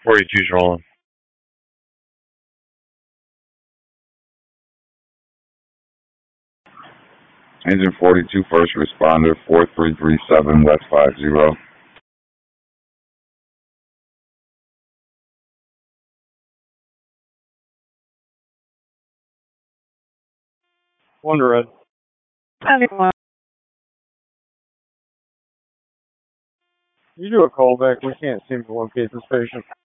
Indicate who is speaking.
Speaker 1: 42's rolling.
Speaker 2: Engine 42, first responder, 4337 West 50.
Speaker 3: One to red. You do a callback. We can't seem to locate this patient.